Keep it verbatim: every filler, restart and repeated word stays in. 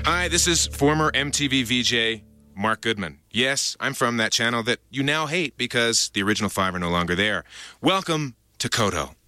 Hi, this is former M T V V J Mark Goodman. Yes, I'm from that channel that you now hate because the original five are no longer there. Welcome to Kodo.